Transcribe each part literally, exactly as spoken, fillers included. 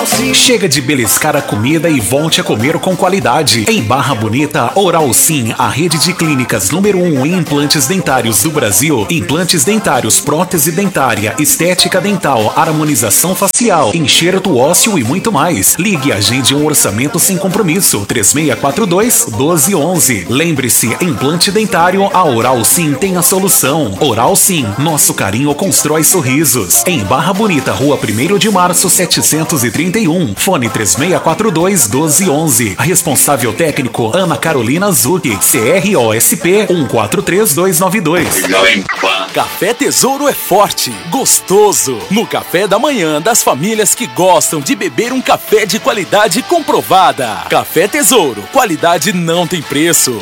Chega de beliscar a comida e volte a comer com qualidade. Em Barra Bonita, Oral Sim, a rede de clínicas número um em implantes dentários do Brasil. Implantes dentários, prótese dentária, estética dental, harmonização facial, enxerto ósseo e muito mais. Ligue e agende um orçamento sem compromisso. três seis quatro dois, um dois um um. Lembre-se, implante dentário, a Oral Sim tem a solução. Oral Sim, nosso carinho constrói sorrisos. Em Barra Bonita, Rua primeiro de março, setecentos e trinta e um. Fone três seis quatro dois, um dois um um. Responsável técnico Ana Carolina Zucchi. C R O S P um quatro três dois nove dois. Café Tesouro é forte, gostoso. No café da manhã das famílias que gostam de beber um café de qualidade comprovada. Café Tesouro, qualidade não tem preço.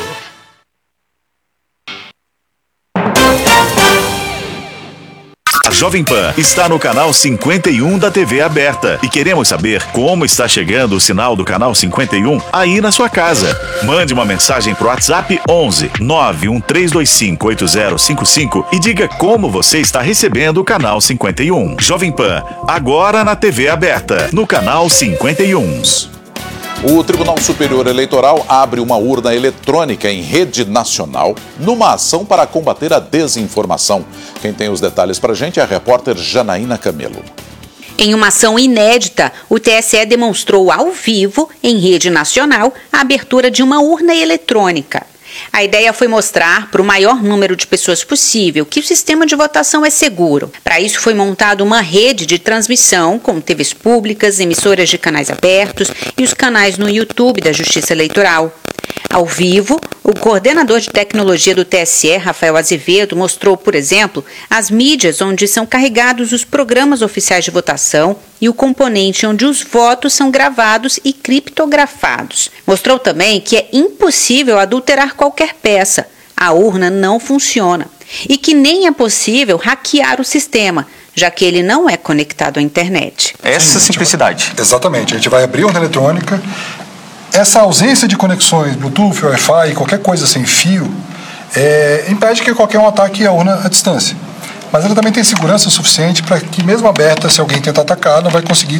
A Jovem Pan está no canal cinquenta e um da T V aberta e queremos saber como está chegando o sinal do canal cinquenta e um aí na sua casa. Mande uma mensagem pro WhatsApp onze nove um três dois cinco oito zero cinco cinco e diga como você está recebendo o canal cinquenta e um. Jovem Pan, agora na T V aberta, no canal cinquenta e um. O Tribunal Superior Eleitoral abre uma urna eletrônica em rede nacional numa ação para combater a desinformação. Quem tem os detalhes para a gente é a repórter Janaína Camelo. Em uma ação inédita, o T S E demonstrou ao vivo, em rede nacional, a abertura de uma urna eletrônica. A ideia foi mostrar para o maior número de pessoas possível que o sistema de votação é seguro. Para isso foi montada uma rede de transmissão com T Vs públicas, emissoras de canais abertos e os canais no YouTube da Justiça Eleitoral. Ao vivo, o coordenador de tecnologia do T S E, Rafael Azevedo, mostrou, por exemplo, as mídias onde são carregados os programas oficiais de votação e o componente onde os votos são gravados e criptografados. Mostrou também que é impossível adulterar qualquer peça, a urna não funciona, e que nem é possível hackear o sistema, já que ele não é conectado à internet. Essa Sim, simplicidade. Vai, exatamente, a gente vai abrir a urna eletrônica. Essa ausência de conexões Bluetooth, Wi-Fi, qualquer coisa sem fio, é, impede que qualquer um ataque a urna à distância. Mas ela também tem segurança suficiente para que, mesmo aberta, se alguém tentar atacar, não vai conseguir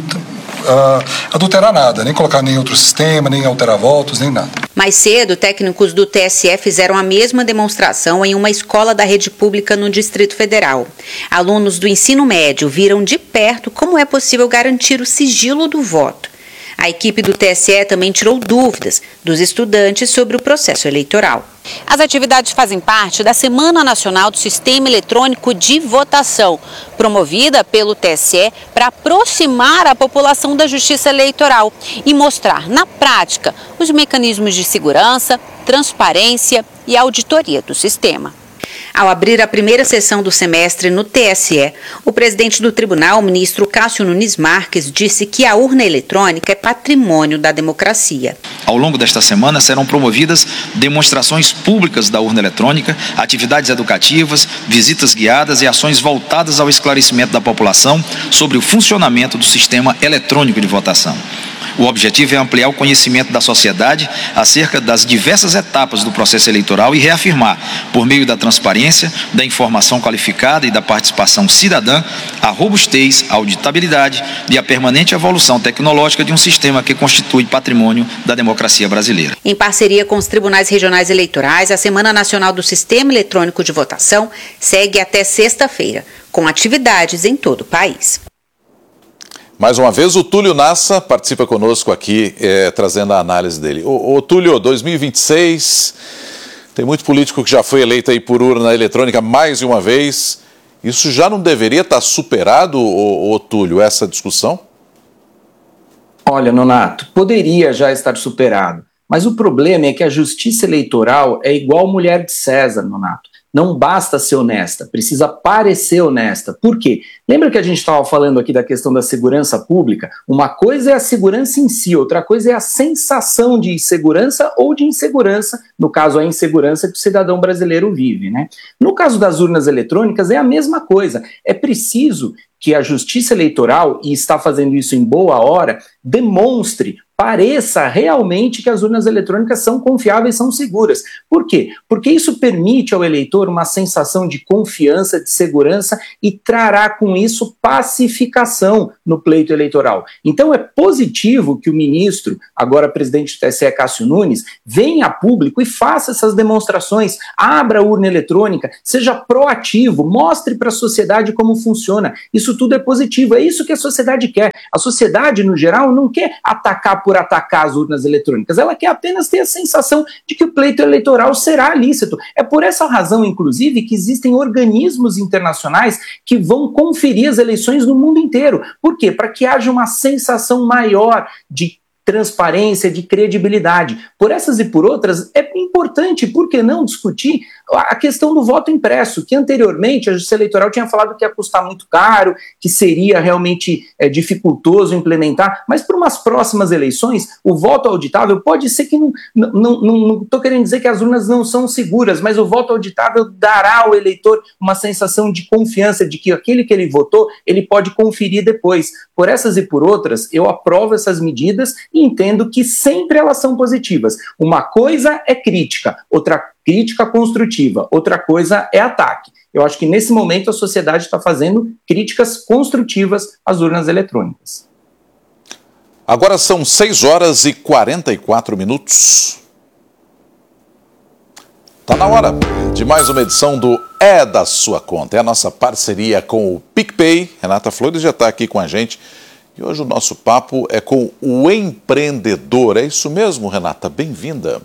uh, adulterar nada, nem colocar nem outro sistema, nem alterar votos, nem nada. Mais cedo, técnicos do T S E fizeram a mesma demonstração em uma escola da rede pública no Distrito Federal. Alunos do ensino médio viram de perto como é possível garantir o sigilo do voto. A equipe do T S E também tirou dúvidas dos estudantes sobre o processo eleitoral. As atividades fazem parte da Semana Nacional do Sistema Eletrônico de Votação, promovida pelo T S E para aproximar a população da Justiça Eleitoral e mostrar na prática os mecanismos de segurança, transparência e auditoria do sistema. Ao abrir a primeira sessão do semestre no T S E, o presidente do tribunal, o ministro Cássio Nunes Marques, disse que a urna eletrônica é patrimônio da democracia. Ao longo desta semana serão promovidas demonstrações públicas da urna eletrônica, atividades educativas, visitas guiadas e ações voltadas ao esclarecimento da população sobre o funcionamento do sistema eletrônico de votação. O objetivo é ampliar o conhecimento da sociedade acerca das diversas etapas do processo eleitoral e reafirmar, por meio da transparência, da informação qualificada e da participação cidadã, a robustez, a auditabilidade e a permanente evolução tecnológica de um sistema que constitui patrimônio da democracia brasileira. Em parceria com os tribunais regionais eleitorais, a Semana Nacional do Sistema Eletrônico de Votação segue até sexta-feira, com atividades em todo o país. Mais uma vez, o Túlio Nassa participa conosco aqui, é, trazendo a análise dele. Ô, ô Túlio, dois mil e vinte e seis, tem muito político que já foi eleito aí por urna eletrônica mais de uma vez. Isso já não deveria estar superado, ô, ô Túlio, essa discussão? Olha, Nonato, poderia já estar superado, mas o problema é que a justiça eleitoral é igual mulher de César, Nonato. Não basta ser honesta, precisa parecer honesta. Por quê? Lembra que a gente estava falando aqui da questão da segurança pública? Uma coisa é a segurança em si, outra coisa é a sensação de segurança ou de insegurança, no caso a insegurança que o cidadão brasileiro vive, né? No caso das urnas eletrônicas é a mesma coisa. É preciso que a Justiça Eleitoral, e está fazendo isso em boa hora, demonstre pareça realmente que as urnas eletrônicas são confiáveis, são seguras. Por quê? Porque isso permite ao eleitor uma sensação de confiança, de segurança e trará com isso pacificação no pleito eleitoral. Então é positivo que o ministro, agora presidente do T S E, Cássio Nunes, venha a público e faça essas demonstrações, abra a urna eletrônica, seja proativo, mostre para a sociedade como funciona. Isso tudo é positivo, é isso que a sociedade quer. A sociedade, no geral, não quer atacar por atacar as urnas eletrônicas, ela quer apenas ter a sensação de que o pleito eleitoral será lícito. É por essa razão, inclusive, que existem organismos internacionais que vão conferir as eleições no mundo inteiro. Por quê? Para que haja uma sensação maior de transparência, de credibilidade. Por essas e por outras, é importante, por que não discutir a questão do voto impresso, que anteriormente a Justiça Eleitoral tinha falado que ia custar muito caro, que seria realmente é, dificultoso implementar, mas para umas próximas eleições, o voto auditável pode ser que não estou não, não, não querendo dizer que as urnas não são seguras, mas o voto auditável dará ao eleitor uma sensação de confiança, de que aquele que ele votou, ele pode conferir depois. Por essas e por outras, eu aprovo essas medidas e entendo que sempre elas são positivas. Uma coisa é crítica, outra crítica construtiva, outra coisa é ataque. Eu acho que nesse momento a sociedade está fazendo críticas construtivas às urnas eletrônicas. Agora são seis horas e quarenta e quatro minutos. Está na hora de mais uma edição do É da Sua Conta. É a nossa parceria com o PicPay. Renata Flores já está aqui com a gente. E hoje o nosso papo é com o empreendedor. É isso mesmo, Renata? Bem-vinda.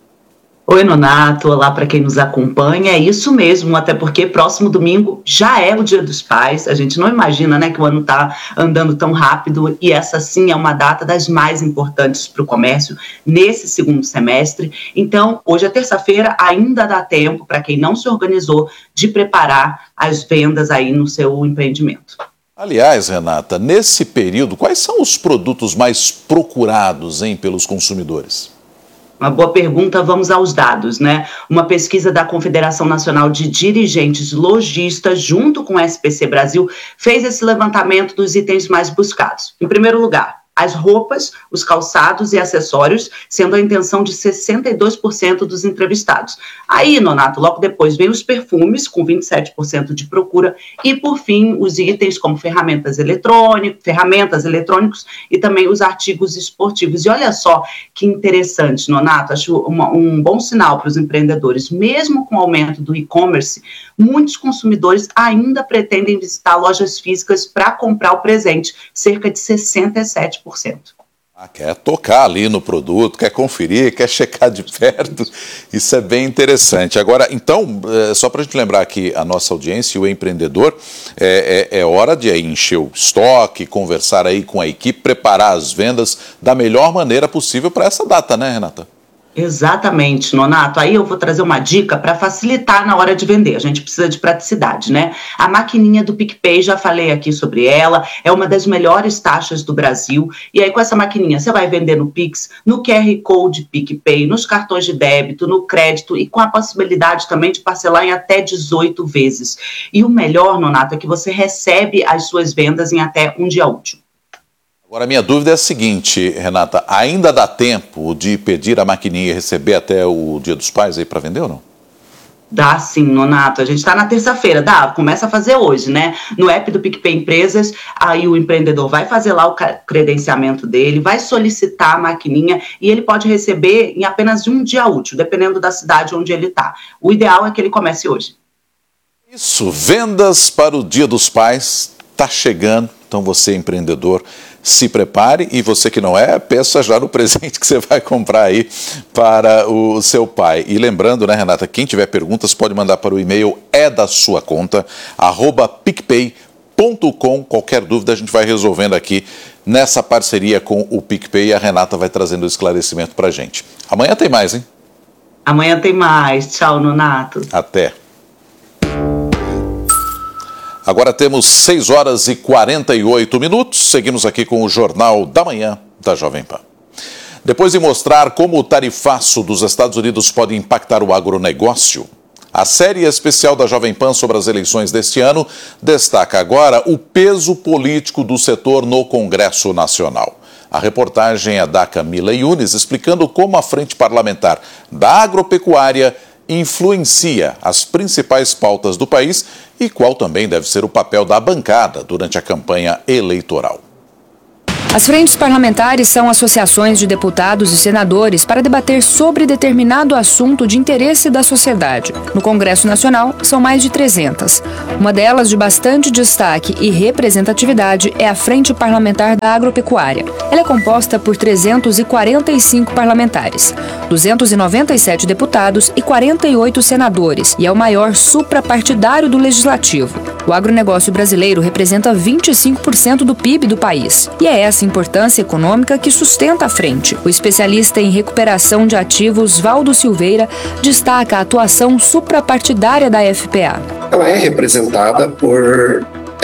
Oi, Nonato. Olá para quem nos acompanha. É isso mesmo, até porque próximo domingo já é o Dia dos Pais. A gente não imagina, né, que o ano está andando tão rápido e essa sim é uma data das mais importantes para o comércio nesse segundo semestre. Então, hoje é terça-feira, ainda dá tempo para quem não se organizou de preparar as vendas aí no seu empreendimento. Aliás, Renata, nesse período, quais são os produtos mais procurados, hein, pelos consumidores? Uma boa pergunta, vamos aos dados, né? Uma pesquisa da Confederação Nacional de Dirigentes Lojistas, junto com o S P C Brasil, fez esse levantamento dos itens mais buscados. Em primeiro lugar, as roupas, os calçados e acessórios, sendo a intenção de sessenta e dois por cento dos entrevistados. Aí, Nonato, logo depois vem os perfumes, com vinte e sete por cento de procura, e por fim, os itens como ferramentas eletrônicas, ferramentas eletrônicos e também os artigos esportivos. E olha só que interessante, Nonato, acho uma, um bom sinal para os empreendedores. Mesmo com o aumento do e-commerce, muitos consumidores ainda pretendem visitar lojas físicas para comprar o presente, cerca de sessenta e sete por cento. Ah, quer tocar ali no produto, quer conferir, quer checar de perto, isso é bem interessante. Agora, então, é, só para a gente lembrar aqui a nossa audiência e o empreendedor, é, é, é hora de aí encher o estoque, conversar aí com a equipe, preparar as vendas da melhor maneira possível para essa data, né, Renata? Exatamente, Nonato. Aí eu vou trazer uma dica para facilitar na hora de vender. A gente precisa de praticidade, né? A maquininha do PicPay, já falei aqui sobre ela, é uma das melhores taxas do Brasil. E aí com essa maquininha você vai vender no Pix, no Q R Code PicPay, nos cartões de débito, no crédito e com a possibilidade também de parcelar em até dezoito vezes. E o melhor, Nonato, é que você recebe as suas vendas em até um dia útil. Agora, a minha dúvida é a seguinte, Renata, ainda dá tempo de pedir a maquininha e receber até o Dia dos Pais aí para vender ou não? Dá sim, Nonato. A gente está na terça-feira, dá, começa a fazer hoje, né? No app do PicPay Empresas, aí o empreendedor vai fazer lá o credenciamento dele, vai solicitar a maquininha e ele pode receber em apenas um dia útil, dependendo da cidade onde ele está. O ideal é que ele comece hoje. Isso, vendas para o Dia dos Pais, está chegando, então você empreendedor, se prepare e você que não é, pensa já no presente que você vai comprar aí para o seu pai. E lembrando, né, Renata, quem tiver perguntas pode mandar para o e-mail é da sua conta, arroba picpay ponto com. Qualquer dúvida a gente vai resolvendo aqui nessa parceria com o PicPay e a Renata vai trazendo o esclarecimento para a gente. Amanhã tem mais, hein? Amanhã tem mais. Tchau, Nonato. Até. Agora temos seis horas e quarenta e oito minutos. Seguimos aqui com o Jornal da Manhã da Jovem Pan. Depois de mostrar como o tarifaço dos Estados Unidos pode impactar o agronegócio, a série especial da Jovem Pan sobre as eleições deste ano destaca agora o peso político do setor no Congresso Nacional. A reportagem é da Camila Yunes, explicando como a Frente Parlamentar da Agropecuária influencia as principais pautas do país e qual também deve ser o papel da bancada durante a campanha eleitoral. As frentes parlamentares são associações de deputados e senadores para debater sobre determinado assunto de interesse da sociedade. No Congresso Nacional, são mais de trezentas. Uma delas, de bastante destaque e representatividade, é a Frente Parlamentar da Agropecuária. Ela é composta por trezentos e quarenta e cinco parlamentares, duzentos e noventa e sete deputados e quarenta e oito senadores, e é o maior suprapartidário do Legislativo. O agronegócio brasileiro representa vinte e cinco por cento do P I B do país, e é essa importância econômica que sustenta a frente. O especialista em recuperação de ativos, Valdo Silveira, destaca a atuação suprapartidária da F P A. Ela é representada por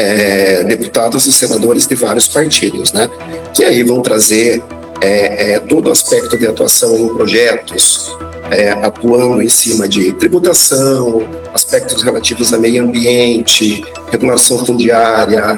é, deputados e senadores de vários partidos, né? Que aí vão trazer é, é, todo o aspecto de atuação em projetos, é, atuando em cima de tributação, aspectos relativos a meio ambiente, regulação fundiária,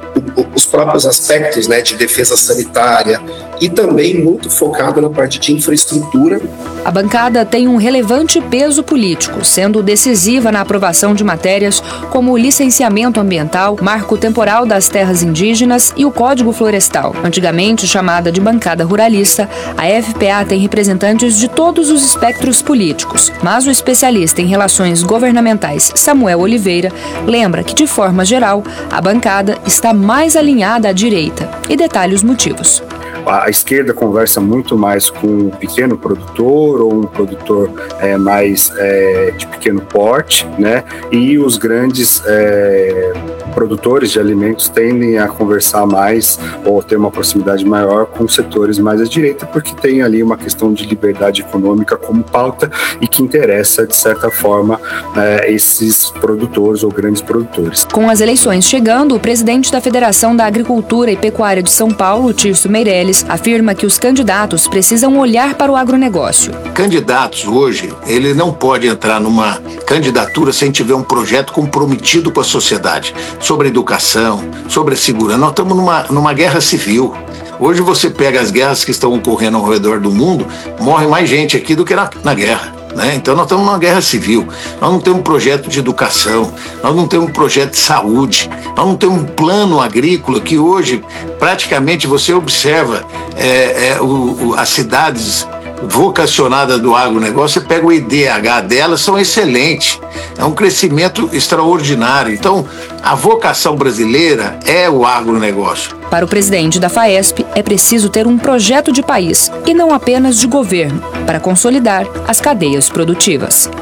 os próprios aspectos, né, de defesa sanitária e também muito focado na parte de infraestrutura. A bancada tem um relevante peso político, sendo decisiva na aprovação de matérias como o licenciamento ambiental, marco temporal das terras indígenas e o Código Florestal. Antigamente chamada de bancada ruralista, a F P A tem representantes de todos os espectros políticos, mas o especialista em relações governamentais Samuel Oliveira lembra que, de forma geral, a bancada está mais alinhada à direita e detalha os motivos. A esquerda conversa muito mais com um pequeno produtor ou um produtor é, mais é, de pequeno porte, né? E os grandes é, produtores de alimentos tendem a conversar mais ou ter uma proximidade maior com setores mais à direita, porque tem ali uma questão de liberdade econômica como pauta e que interessa, de certa forma, é, esses produtores ou grandes produtores. Com as eleições chegando, o presidente da Federação da Agricultura e Pecuária de São Paulo, Tirso Meirelles, afirma que os candidatos precisam olhar para o agronegócio. Candidatos hoje, ele não pode entrar numa candidatura sem tiver um projeto comprometido com a sociedade, sobre educação, sobre a segurança. Nós estamos numa, numa guerra civil. Hoje você pega as guerras que estão ocorrendo ao redor do mundo, morre mais gente aqui do que na, na guerra. Né? Então nós estamos numa guerra civil, nós não temos um projeto de educação, nós não temos um projeto de saúde, nós não temos um plano agrícola que hoje praticamente você observa é, é, o, o, as cidades vocacionadas do agronegócio, você pega o I D H delas, são excelentes, é um crescimento extraordinário. Então a vocação brasileira é o agronegócio. Para o presidente da FAESP, é preciso ter um projeto de país e não apenas de governo, para consolidar as cadeias produtivas.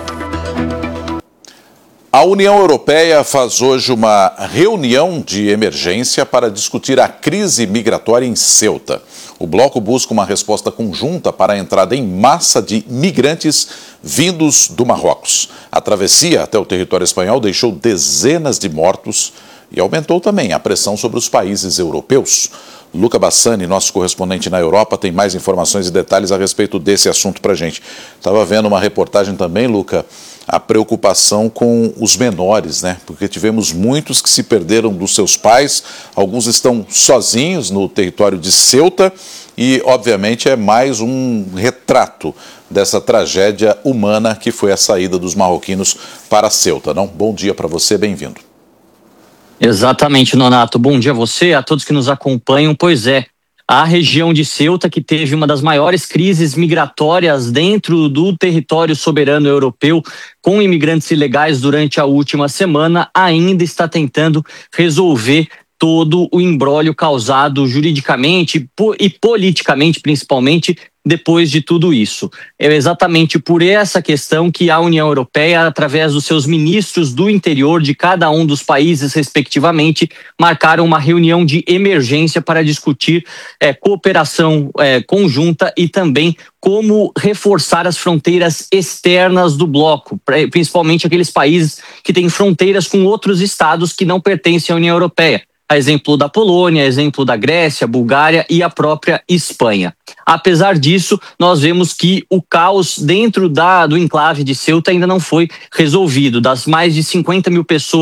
A União Europeia faz hoje uma reunião de emergência para discutir a crise migratória em Ceuta. O bloco busca uma resposta conjunta para a entrada em massa de migrantes vindos do Marrocos. A travessia até o território espanhol deixou dezenas de mortos e aumentou também a pressão sobre os países europeus. Luca Bassani, nosso correspondente na Europa, tem mais informações e detalhes a respeito desse assunto para a gente. Estava vendo uma reportagem também, Luca, a preocupação com os menores, né? Porque tivemos muitos que se perderam dos seus pais, alguns estão sozinhos no território de Ceuta e, obviamente, é mais um retrato dessa tragédia humana que foi a saída dos marroquinos para Ceuta, não? Bom dia para você, bem-vindo. Exatamente, Nonato. Bom dia a você, a todos que nos acompanham. Pois é, a região de Ceuta, que teve uma das maiores crises migratórias dentro do território soberano europeu, com imigrantes ilegais durante a última semana, ainda está tentando resolver todo o imbróglio causado juridicamente e politicamente, principalmente, depois de tudo isso. É exatamente por essa questão que a União Europeia, através dos seus ministros do interior de cada um dos países, respectivamente, marcaram uma reunião de emergência para discutir é, cooperação é, conjunta e também como reforçar as fronteiras externas do bloco, principalmente aqueles países que têm fronteiras com outros estados que não pertencem à União Europeia. A exemplo da Polônia, a exemplo da Grécia, Bulgária e a própria Espanha. Apesar disso, nós vemos que o caos dentro da, do enclave de Ceuta ainda não foi resolvido. Das mais de cinquenta mil pessoas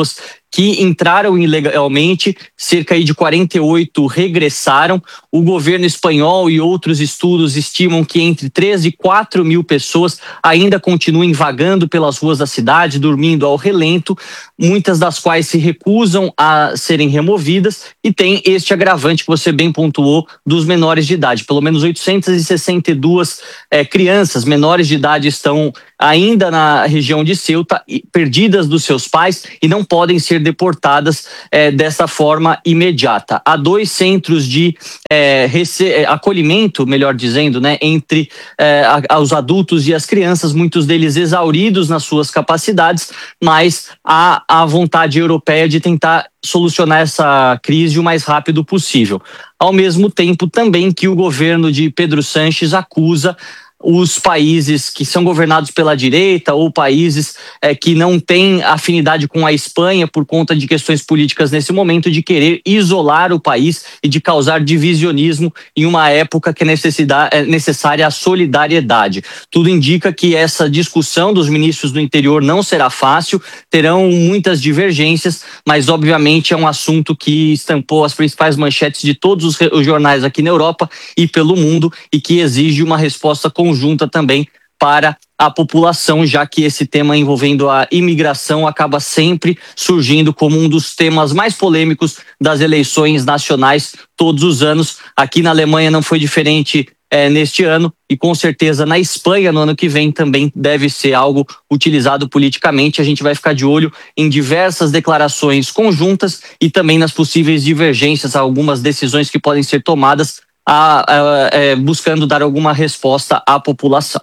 que entraram ilegalmente, cerca aí de quarenta e oito regressaram. O governo espanhol e outros estudos estimam que entre três e quatro mil pessoas ainda continuem vagando pelas ruas da cidade, dormindo ao relento, muitas das quais se recusam a serem removidas, e tem este agravante que você bem pontuou dos menores de idade. Pelo menos oitocentas e sessenta e duas é, crianças menores de idade estão ainda na região de Ceuta, perdidas dos seus pais e não podem ser deportadas é, dessa forma imediata. Há dois centros de é, rece- acolhimento, melhor dizendo, né, entre é, a, os adultos e as crianças, muitos deles exauridos nas suas capacidades, mas há a vontade europeia de tentar solucionar essa crise o mais rápido possível. Ao mesmo tempo também que o governo de Pedro Sánchez acusa os países que são governados pela direita ou países é, que não têm afinidade com a Espanha por conta de questões políticas nesse momento, de querer isolar o país e de causar divisionismo em uma época que é, necessidade, é necessária a solidariedade. Tudo indica que essa discussão dos ministros do interior não será fácil, terão muitas divergências, mas obviamente é um assunto que estampou as principais manchetes de todos os, os jornais aqui na Europa e pelo mundo, e que exige uma resposta conjunta conjunta também para a população, já que esse tema envolvendo a imigração acaba sempre surgindo como um dos temas mais polêmicos das eleições nacionais todos os anos. Aqui na Alemanha não foi diferente é, neste ano, e com certeza na Espanha no ano que vem também deve ser algo utilizado politicamente. A gente vai ficar de olho em diversas declarações conjuntas e também nas possíveis divergências, algumas decisões que podem ser tomadas A, a, a, buscando dar alguma resposta à população.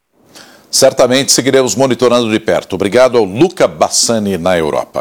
Certamente seguiremos monitorando de perto. Obrigado ao Luca Bassani na Europa.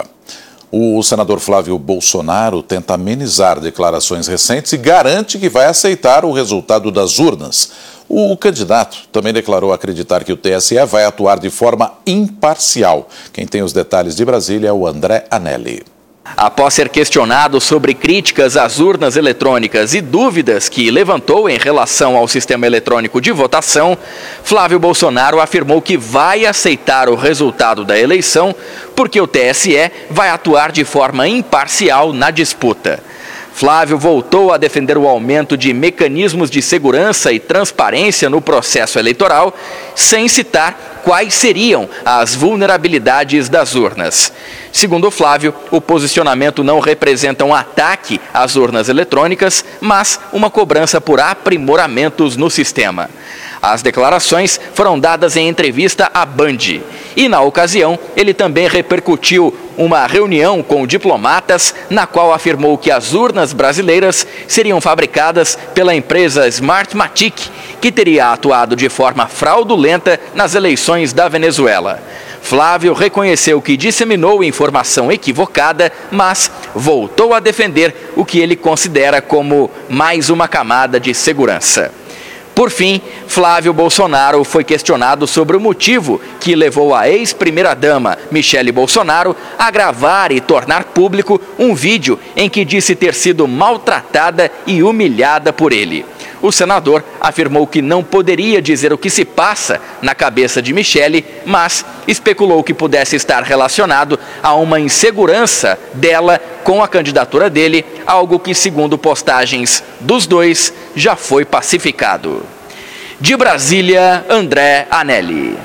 O senador Flávio Bolsonaro tenta amenizar declarações recentes e garante que vai aceitar o resultado das urnas. O candidato também declarou acreditar que o T S E vai atuar de forma imparcial. Quem tem os detalhes de Brasília é o André Anelli. Após ser questionado sobre críticas às urnas eletrônicas e dúvidas que levantou em relação ao sistema eletrônico de votação, Flávio Bolsonaro afirmou que vai aceitar o resultado da eleição porque o T S E vai atuar de forma imparcial na disputa. Flávio voltou a defender o aumento de mecanismos de segurança e transparência no processo eleitoral, sem citar quais seriam as vulnerabilidades das urnas. Segundo Flávio, o posicionamento não representa um ataque às urnas eletrônicas, mas uma cobrança por aprimoramentos no sistema. As declarações foram dadas em entrevista à Band. E, na ocasião, ele também repercutiu uma reunião com diplomatas, na qual afirmou que as urnas brasileiras seriam fabricadas pela empresa Smartmatic, que teria atuado de forma fraudulenta nas eleições da Venezuela. Flávio reconheceu que disseminou informação equivocada, mas voltou a defender o que ele considera como mais uma camada de segurança. Por fim, Flávio Bolsonaro foi questionado sobre o motivo que levou a ex-primeira-dama Michele Bolsonaro a gravar e tornar público um vídeo em que disse ter sido maltratada e humilhada por ele. O senador afirmou que não poderia dizer o que se passa na cabeça de Michele, mas especulou que pudesse estar relacionado a uma insegurança dela com a candidatura dele, algo que, segundo postagens dos dois, já foi pacificado. De Brasília, André Anelli.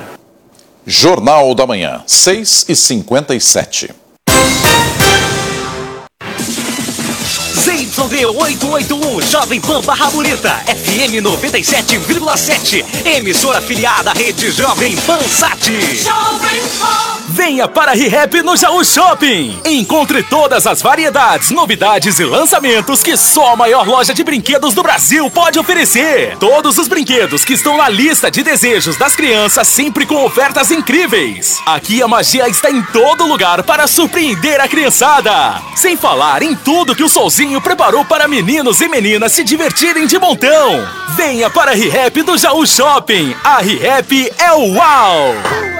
Jornal da Manhã, seis e cinquenta e sete. Z Y oitocentos e oitenta e um, Jovem Pan Barra Bonita, F M noventa e sete vírgula sete, emissora afiliada à rede Jovem Pan Sat. Venha para a ReHap no Jaú Shopping. Encontre todas as variedades, novidades e lançamentos que só a maior loja de brinquedos do Brasil pode oferecer. Todos os brinquedos que estão na lista de desejos das crianças, sempre com ofertas incríveis. Aqui a magia está em todo lugar para surpreender a criançada. Sem falar em tudo que o Solzinho preparou para meninos e meninas se divertirem de montão. Venha para a ReHap do Jaú Shopping. A ReHap é o uau!